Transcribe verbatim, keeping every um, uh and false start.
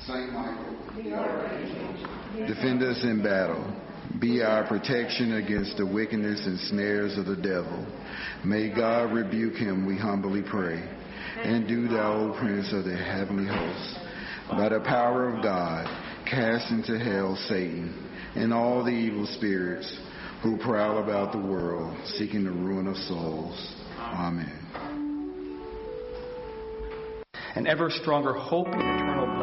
Saint Michael, defend us in battle. Be our protection against the wickedness and snares of the devil. May God rebuke him, we humbly pray. And do thou, O Prince of the heavenly hosts, by the power of God, cast into hell Satan and all the evil spirits who prowl about the world, seeking the ruin of souls. Amen. An ever stronger hope in eternal